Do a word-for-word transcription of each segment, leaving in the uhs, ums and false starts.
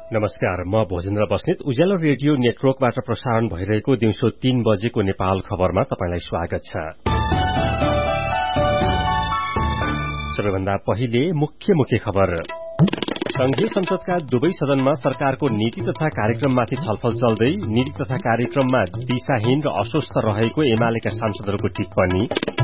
नमस्कार, म भोजेन्द्र बस्नेत। उज्यालो रेडियो नेटवर्कबाट प्रसारण भइरहेको दिउँसो तीन बजेको नेपाल खबरमा तपाईंलाई स्वागत छ। सबैभन्दा पहिले मुख्य मुख्य खबर। संघीय संसदका दुवै सदनमा सरकारको नीति तथा कार्यक्रममाथि छलफल चल्दै, नीति तथा कार्यक्रममा दिशाहीन र अस्वस्थ रहेको एमालेका सांसदहरूको टिप्पणी।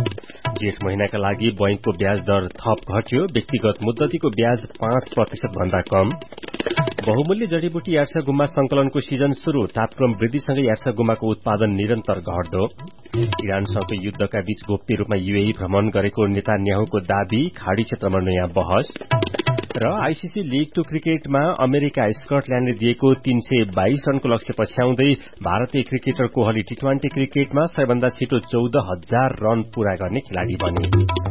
जेठ महिनाका लागि बैंकको ब्याज दर थप घट्यो, व्यक्तिगत मुद्दतीको ब्याज पाँच प्रतिशत भन्दा कम। बहुमूल्य जडीबुटी यार्सा गुम्बा संकलनको सिजन शुरू, तापक्रम वृद्धिसँगै यार्सा गुम्बाको उत्पादन निरन्तर घट्दो। इरानसँगको युद्धका बीच गोप्य रूपमा यूएई भ्रमण गरेको नेतान्याहुको दाबी, खाड़ी क्षेत्रमा नयाँ बहस। र आईसीसी लीग टू क्रिकेटमा अमेरिका स्कटल्याण्डले दिएको तीन सय बाइस रनको लक्ष्य पछ्याउँदै भारतीय क्रिकेटर कोहली टी ट्वेन्टी क्रिकेटमा सबैभन्दा छिटो चौध हजार रन पूरा गर्ने खेलाड़ी बने।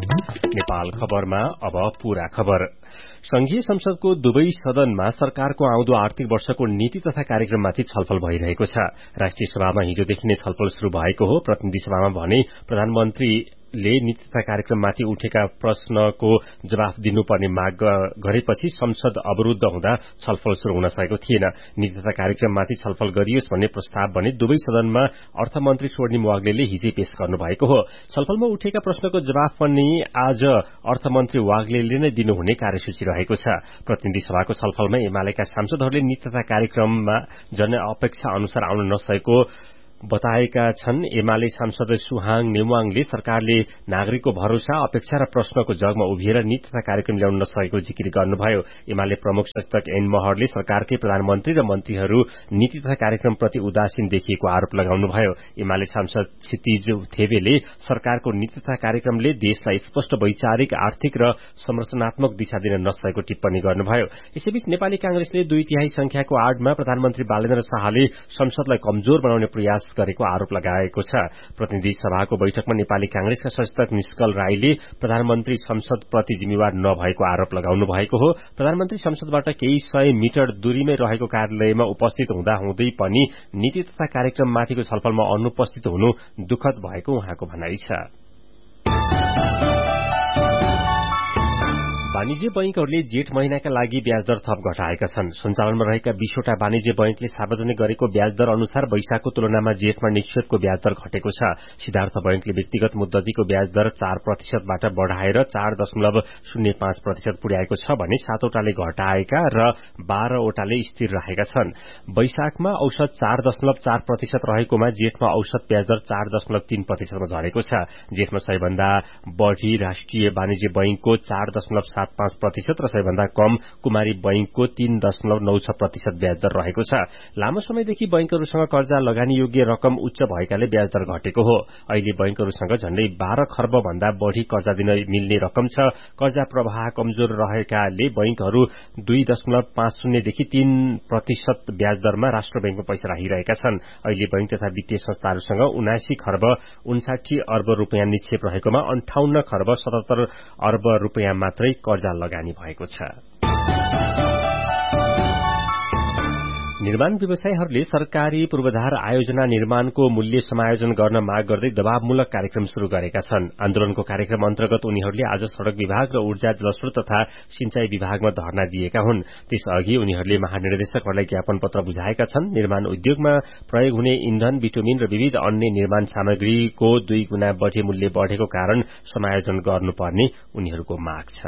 नेपाल खबरमा अब पूरा खबर। संघीय संसदको दुवै सदनमा सरकारको आउँदो आर्थिक वर्षको नीति तथा कार्यक्रममाथि छलफल भइरहेको छ। राष्ट्रिय सभामा हिजोदेखि नै छलफल शुरू भएको हो। प्रतिनिधि सभामा भने प्रधानमन्त्री ले नीति तथा कार्यक्रममाथि उठेका प्रश्नको जवाफ दिनुपर्ने माग गरेपछि संसद अवरूद्ध हुँदा छलफल शुरू हुन सकेको थिएन। नीति तथा कार्यक्रममाथि छलफल गरियोस् भन्ने प्रस्ताव भने दुवै सदनमा अर्थमन्त्री स्वर्णिम वाग्लेले हिजै पेश गर्नुभएको हो। छलफलमा उठेका प्रश्नको जवाफ पनि आज अर्थमन्त्री वाग्लेले नै दिनुहुने कार्यसूची रहेको छ। प्रतिनिधि सभाको छलफलमा एमालेका सांसदहरूले नीति तथा कार्यक्रममा जन अपेक्षा अनुसार आउन नसकेको बताएका छन्। एमाले सांसद सुहाङ नेमुवाङले सरकारले नागरिकको भरोसा, अपेक्षा र प्रश्नको जगमा उभिएर नीति तथा कार्यक्रम ल्याउन नसकेको जिकिर गर्नुभयो। एमाले प्रमुख सचेतक एन महरले सरकारकै प्रधानमन्त्री र मन्त्रीहरू नीति तथा कार्यक्रमप्रति उदासीन देखिएको आरोप लगाउनुभयो। एमाले सांसद क्षितिज थेवेले सरकारको नीति तथा कार्यक्रमले देशलाई स्पष्ट वैचारिक, आर्थिक र संरचनात्मक दिशा दिन नसकेको टिप्पणी गर्नुभयो। यसैबीच नेपाली कांग्रेसले दुई तिहाई संख्याको आडमा प्रधानमन्त्री बालेन्द्र शाहले संसदलाई कमजोर बनाउने प्रयास गरेको आरोप लगाएको छ। प्रतिनिधि सभाको बैठकमा नेपाली कांग्रेसका सचेतक निष्कल राईले प्रधानमन्त्री संसदप्रति जिम्मेवार नभएको आरोप लगाउनु भएको हो। प्रधानमन्त्री संसदबाट केही सय मिटर दूरीमै रहेको कार्यालयमा उपस्थित हुँदा हुँदै पनि नीति तथा कार्यक्रममाथिको छलफलमा अनुपस्थित हुनु दुखद भएको उहाँको भनाइ छ। वाणिज्य बैंकहरूले जेठ महिनाका लागि ब्याज दर थप घटाएका छन्। सञ्चालनमा रहेका बीसवटा वाणिज्य बैंकले सार्वजनिक गरेको ब्याज दर अनुसार वैशाखको तुलनामा जेठमा निश्चितको ब्याज दर घटेको छ। सिद्धार्थ बैंकले व्यक्तिगत मुद्दतीको ब्याज दर चार प्रतिशतबाट बढ़ाएर चार दशमलव शून्य पाँच प्रतिशत पुर्याएको छ भने सातवटाले घटाएका र बाह्रवटाले स्थिर रहेका छन्। वैशाखमा औसत चार दशमलव चार प्रतिशत रहेकोमा जेठमा औसत ब्याज दर चार दशमलव तीन प्रतिशतमा झरेको छ। जेठमा सबैभन्दा बढ़ी राष्ट्रिय वाणिज्य बैंकको चार दशमलव सात पाँच प्रतिशत र सबैभन्दा कम कुमारी बैंकको तीन दशमलव नौ छ प्रतिशत ब्याज दर रहेको छ। लामो समयदेखि बैंकहरूसँग कर्जा लगानी योग्य रकम उच्च भएकाले ब्याज दर घटेको हो। अहिले बैंकहरूसँग झण्डै बाह्र खर्ब भन्दा बढ़ी कर्जा दिन मिल्ने रकम छ। कर्जा प्रवाह कमजोर रहेकाले बैंकहरू दुई दशमलव पाँच शून्यदेखि तीन प्रतिशत ब्याज दरमा राष्ट्र बैंकमा पैसा राखिरहेका छन्। अहिले बैंक तथा वित्तीय संस्थाहरूसँग उनासी खर्ब उन्साठी अर्ब रूपियाँ निक्षेप रहेकोमा अन्ठाउन्न खर्ब सतहत्तर अर्ब रूपियाँ मात्रै कर्जा लगानी भएको छ। निर्माण व्यवसायीहरूले सरकारी पूर्वाधार आयोजना निर्माणको मूल्य समायोजन गर्न माग गर्दै दबावमूलक कार्यक्रम शुरू गरेका छन्। आन्दोलनको कार्यक्रम अन्तर्गत उनीहरूले आज सड़क विभाग र ऊर्जा जलस्रोत तथा सिंचाई विभागमा धरना दिएका हुन्। त्यसअघि उनीहरूले महानिर्देशकहरूलाई ज्ञापन पत्र बुझाएका छन्। निर्माण उद्योगमा प्रयोग हुने इन्धन, बिटुमिन र विविध अन्य निर्माण सामग्रीको दुई गुणा बढ़ी मूल्य बढ़ेको कारण समायोजन गर्नुपर्ने उनीहरूको माग छ।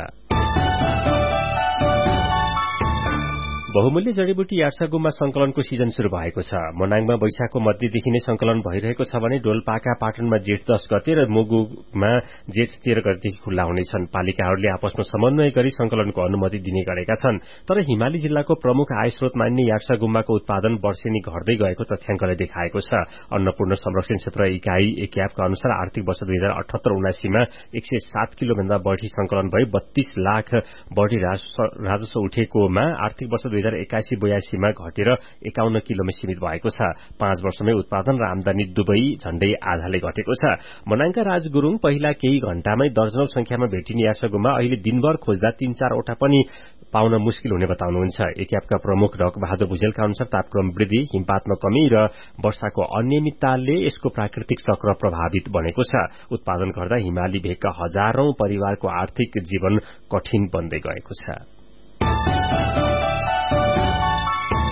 बहुमूल्य जडीबुटी यार्सा गुम्बा संकलनको सिजन शुरू भएको छ। मोनाङमा वैशाखको मध्यदेखि नै संकलन भइरहेको छ भने डोलपाका पाटनमा जेठ दश गते र मुगुमा जेठ तेह्र गतेदेखि खुल्ला हुनेछन्। पालिकाहरूले आपसमा समन्वय गरी संकलनको अनुमति दिने गरेका छन्। तर हिमाली जिल्लाको प्रमुख आय स्रोत मानिने यार्सा गुम्बाको उत्पादन वर्षेनी घट्दै गएको तथ्याङ्कले देखाएको छ। अन्नपूर्ण संरक्षण क्षेत्र इकाई एक्यापका अनुसार आर्थिक वर्ष दुई हजार अठहत्तर उनासीमा एक सय सात किलोभन्दा बढ़ी संकलन भई बत्तीस लाख बढ़ी राजस्व उठेकोमा आर्थिक वर्ष दुई हजार एकासी बयासीमा घटेर एकाउन्न किलोमा सीमित भएको छ। पाँच वर्षमै उत्पादन र आमदानी दुवै झण्डै आधाले घटेको छ। मनाङका राज गुरूङ पहिला केही घण्टामै दर्जनौं संख्यामा भेटिने यार्सा गुम्बा अहिले दिनभर खोज्दा तीन चारवटा पनि पाउन मुस्किल हुने बताउनुहुन्छ। एक्यापका प्रमुख ढक बहादुर भुजेलका अनुसार तापक्रम वृद्धि, हिमपातमा कमी र वर्षाको अनियमितताले यसको प्राकृतिक चक्र प्रभावित बनेको छ। उत्पादन गर्दा हिमाली भेगका हजारौं परिवारको आर्थिक जीवन कठिन बन्दै गएको छ।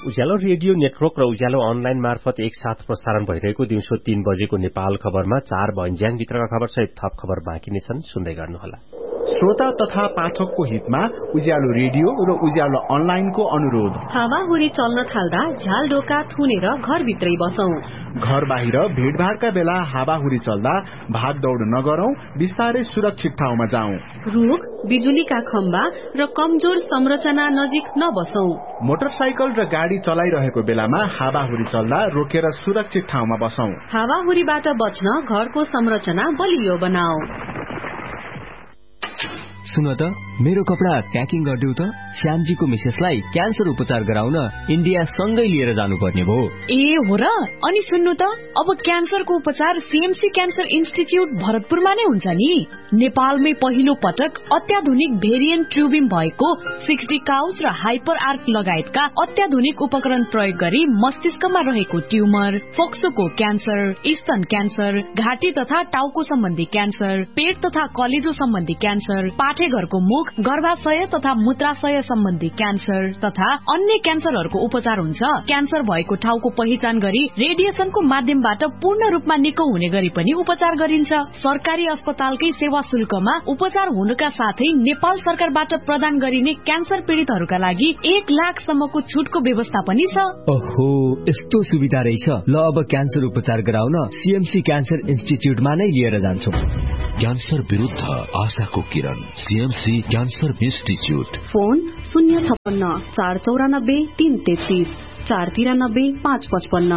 उज्यालो रेडियो नेटवर्क र उज्यालो अनलाइन मार्फत एकसाथ प्रसारण भइरहेको दिउँसो तीन बजेको नेपाल खबरमा चार भन्ज्याङभित्रका खबर सहित थप खबर बाँकी नै छन्, सुन्दै गर्नुहोला। श्रोता तथा पाठकको हितमा उज्यालो रेडियो र उज्यालो अनलाइनको अनुरोध। हावाहुरी चल्न थाल्दा झ्याल ढोका थुनेर घरभित्रै बसौं। घर बाहिर भीड़भाड़का बेला हावाहुरी चल्दा भागदौड़ नगरौं, बिस्तारै सुरक्षित ठाउँमा जाउँ। रुख, बिजुलीका खम्बा र कमजोर संरचना नजिक नबसौं। मोटरसाइकल र गाडी चलाइरहेको बेलामा हावाहुरी चल्दा रोकेर सुरक्षित ठाउँमा बसौं। हावाहुरीबाट बच्न घरको संरचना बलियो बनाऊ। सुन त, मेरो कपडा प्याकिङ गरिदेऊ त। श्यामजीको मिसेसलाई क्यान्सर उपचार गराउन इन्डिया सँगै लिएर जानुपर्ने भयो। ए हो र? अनि सुन्नु त, अब क्यान्सरको उपचार सीएमसी क्यान्सर इन्स्टिच्युट भरतपुरमा नै हुन्छ नि। नेपालमै पहिलो पटक अत्याधुनिक भेरिएन्ट ट्युबिम भएको सिक्सटी काउस र हाइपर आर्क लगायतका अत्याधुनिक उपकरण प्रयोग गरी मस्तिष्कमा रहेको ट्युमर, फोक्सोको क्यान्सर, स्तन क्यान्सर, घाँटी तथा टाउको सम्बन्धी क्यान्सर, पेट तथा कलेजो सम्बन्धी क्यान्सर, पाठेघरको मुख, गर्भाशय तथा मूत्राशय सम्बन्धी क्यान्सर तथा अन्य क्यान्सरहरूको उपचार हुन्छ। क्यान्सर भएको ठाउँको पहिचान गरी रेडिएसनको माध्यमबाट पूर्ण रूपमा निको हुने गरी पनि उपचार गरिन्छ। सरकारी अस्पतालकै सेवा शुल्कमा उपचार हुनुका साथै नेपाल सरकारबाट प्रदान गरिने क्यान्सर पीड़ितहरूका लागि एक लाखसम्मको छुटको व्यवस्था पनि छ। ओहो, यस्तो सुविधा रहेछ। ल, अब क्यान्सर उपचार गराउन सीएमसी क्यान्सर इन्स्टिच्युटमा नै लिएर जान्छौं। क्यान्सर विरुद्ध आशाको किरण, सीएमसी क्यान्सर इन्स्टिच्युट। फोन शून्य छप्पन्न चार चौरानब्बे तीन तेत्तीस चार तिरानब्बे पाँच पचपन्न।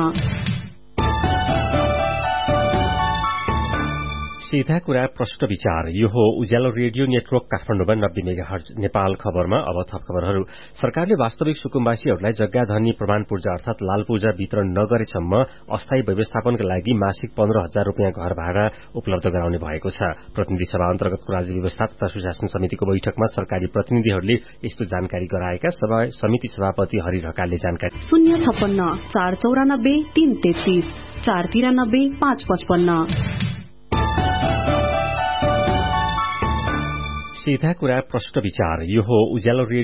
सीधा कुरा प्रश्न विचार। यो हो उज्यालो रेडियो नेटवर्क काठमाडौँमा नब्बे मेगाहर्ज नेपाल खबरमा अब थप खबरहरू। सरकारले वास्तविक सुकुम्बासीहरूलाई जग्गा धनी प्रमाण पूर्जा अर्थात लाल पूर्जा वितरण नगरेसम्म अस्थायी व्यवस्थापनका लागि मासिक पन्ध्र हजार रूपियाँ घर भाडा उपलब्ध गराउने भएको छ। प्रतिनिधि सभा अन्तर्गतको राज्य व्यवस्था तथा सुशासन समितिको बैठकमा सरकारी प्रतिनिधिहरूले यस्तो जानकारी गराएका समिति सभापति हरि ढकालले जानकारी। शून्य छप्पन्न चार चौरानब्बे तीन तेत्तीस चार तिरानब्बे पाँच पचपन्न। सीधा कुरा प्रश्न विचार। यो हो उज्यालो